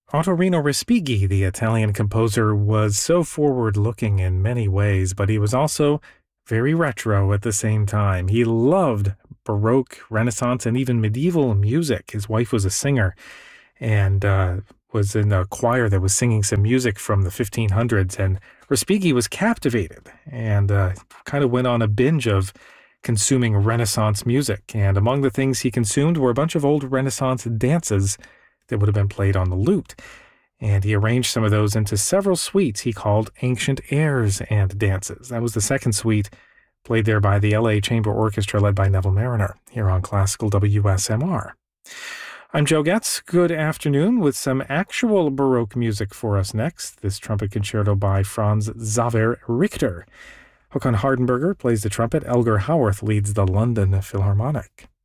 Ottorino Respighi, the Italian composer, was so forward-looking in many ways, but he was also very retro at the same time. He loved Baroque, Renaissance, and even medieval music. His wife was a singer and was in a choir that was singing some music from the 1500s, and Respighi was captivated and kind of went on a binge of consuming Renaissance music. And among the things he consumed were a bunch of old Renaissance dances that would have been played on the lute. And he arranged some of those into several suites he called Ancient Airs and Dances. That was the second suite, played there by the LA Chamber Orchestra led by Neville Mariner, here on Classical WSMR. I'm Joe Getz. Good afternoon, with some actual Baroque music for us next. This trumpet concerto by Franz Xaver Richter. Håkon Hardenberger plays the trumpet. Elgar Howarth leads the London Philharmonic.